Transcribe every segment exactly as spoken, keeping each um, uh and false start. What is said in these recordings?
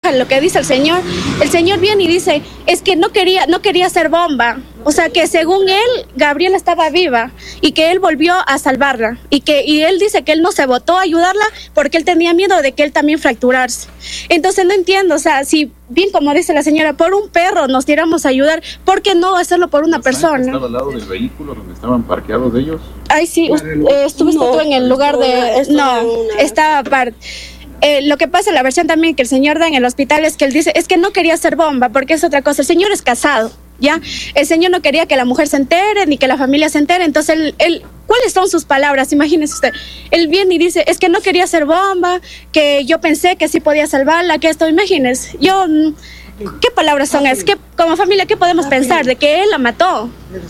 escucha lo que dice el señor, el señor viene y dice, es que no quería, no quería hacer bomba. O sea, que según él, Gabriela estaba viva y que él volvió a salvarla. Y que y él dice que él no se votó a ayudarla porque él tenía miedo de que él también fracturarse. Entonces no entiendo, o sea, si bien como dice la señora, por un perro nos tiramos a ayudar, ¿por qué no hacerlo por una persona? ¿Estaba al lado del vehículo donde estaban parqueados ellos? Ay, sí, eh, estuviste no, tú en el lugar de... No, estaba aparte. Eh, lo que pasa, la versión también que el señor da en el hospital es que él dice, es que no quería hacer bomba, porque es otra cosa. El señor es casado, ¿ya? El señor no quería que la mujer se entere, ni que la familia se entere, entonces él... él ¿cuáles son sus palabras? Imagínese usted. Él viene y dice, es que no quería hacer bomba, que yo pensé que sí podía salvarla, que esto, imagínese. Yo... ¿Qué palabras son esas? ¿Qué, como familia, qué podemos pensar? De que él la mató.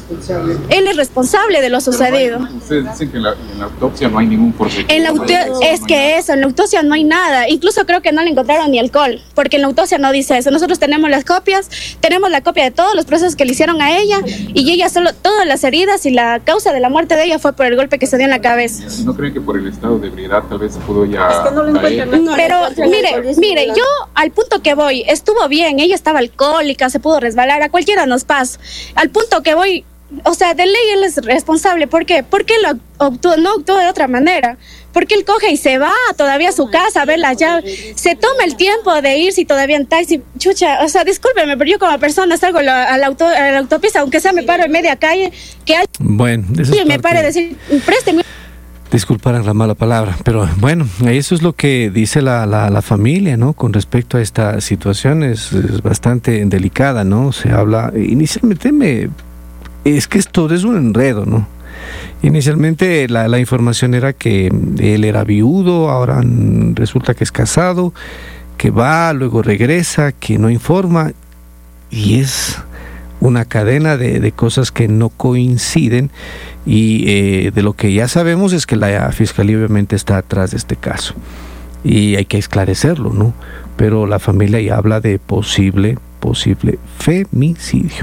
Él es responsable de lo sucedido. Ustedes dicen que en la, en la autopsia no hay ningún porcentaje. En la autopsia, es que eso, en la autopsia no hay nada. Incluso creo que no le encontraron ni alcohol, porque en la autopsia no dice eso. Nosotros tenemos las copias, tenemos la copia de todos los procesos que le hicieron a ella, y ella solo, todas las heridas y la causa de la muerte de ella fue por el golpe que se dio en la cabeza. ¿No creen que por el estado de ebriedad tal vez se pudo ya... Es que no lo encuentran. No, pero mire, mire, yo al punto que voy, estuvo bien, ella estaba alcohólica, se pudo resbalar, a cualquiera nos pasa. Al punto que voy, o sea, de ley él es responsable. ¿Por qué? Porque lo actuó, no actuó de otra manera. Porque él coge y se va todavía a su casa a ver las llaves. Se toma el tiempo de ir si todavía en taxi. Chucha, o sea, discúlpeme, pero yo como persona salgo a la, a la, auto, a la autopista, aunque sea me paro en media calle, que hay... Bueno, eso es me pare decir, présteme. Disculparán la mala palabra, pero bueno, eso es lo que dice la, la, la familia, ¿no? Con respecto a esta situación es, es bastante delicada, ¿no? Se habla, inicialmente me, es que esto es un enredo, ¿no? Inicialmente la, la información era que él era viudo, ahora resulta que es casado, que va, luego regresa, que no informa, y es una cadena de, de cosas que no coinciden, y eh, de lo que ya sabemos es que la Fiscalía obviamente está atrás de este caso y hay que esclarecerlo, ¿no? Pero la familia ya habla de posible, posible femicidio.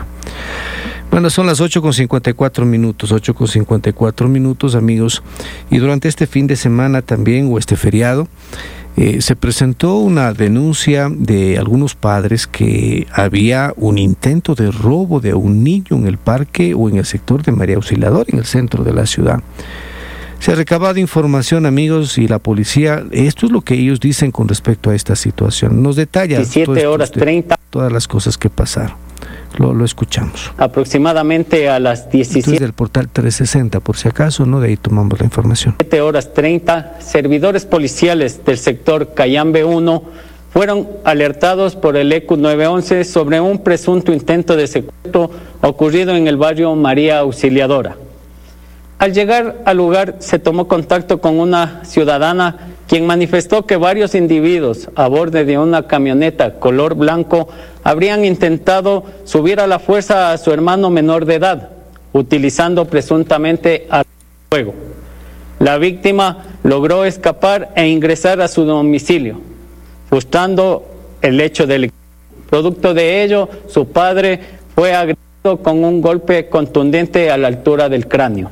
Bueno, son las ocho con cincuenta y cuatro minutos, ocho con cincuenta y cuatro minutos, amigos, y durante este fin de semana también, o este feriado, Eh, se presentó una denuncia de algunos padres que había un intento de robo de un niño en el parque o en el sector de María Auxiliadora, en el centro de la ciudad. Se ha recabado información, amigos, y la policía, esto es lo que ellos dicen con respecto a esta situación. Nos detalla diecisiete horas treinta todas las cosas que pasaron. Lo, lo escuchamos. Aproximadamente a las diecisiete del portal trescientos sesenta, por si acaso, ¿no? De ahí tomamos la información. siete horas treinta, servidores policiales del sector Cayambe uno fueron alertados por el E Q nueve once sobre un presunto intento de secuestro ocurrido en el barrio María Auxiliadora. Al llegar al lugar se tomó contacto con una ciudadana quien manifestó que varios individuos a bordo de una camioneta color blanco habrían intentado subir a la fuerza a su hermano menor de edad, utilizando presuntamente armas de fuego. La víctima logró escapar e ingresar a su domicilio, frustrando el hecho del producto de ello, su padre fue agredido con un golpe contundente a la altura del cráneo.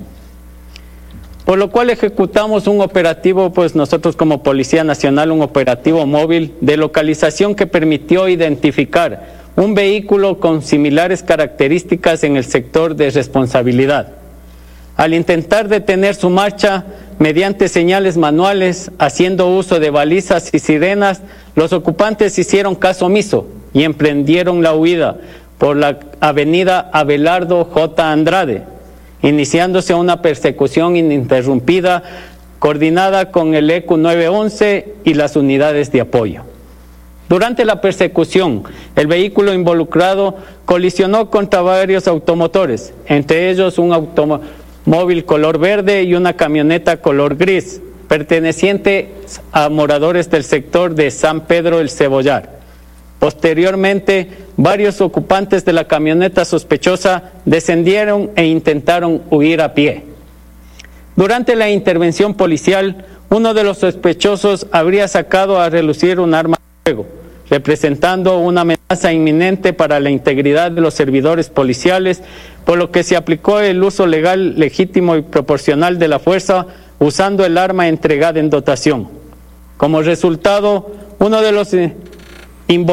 Por lo cual ejecutamos un operativo, pues nosotros como Policía Nacional, un operativo móvil de localización que permitió identificar un vehículo con similares características en el sector de responsabilidad. Al intentar detener su marcha mediante señales manuales, haciendo uso de balizas y sirenas, los ocupantes hicieron caso omiso y emprendieron la huida por la avenida Abelardo J. Andrade, iniciándose una persecución ininterrumpida coordinada con el E Q nueve once y las unidades de apoyo. Durante la persecución, el vehículo involucrado colisionó contra varios automotores, entre ellos un automóvil color verde y una camioneta color gris, perteneciente a moradores del sector de San Pedro el Cebollar. Posteriormente, varios ocupantes de la camioneta sospechosa descendieron e intentaron huir a pie. Durante la intervención policial, uno de los sospechosos habría sacado a relucir un arma de fuego, representando una amenaza inminente para la integridad de los servidores policiales, por lo que se aplicó el uso legal, legítimo y proporcional de la fuerza, usando el arma entregada en dotación. Como resultado, uno de los involucrados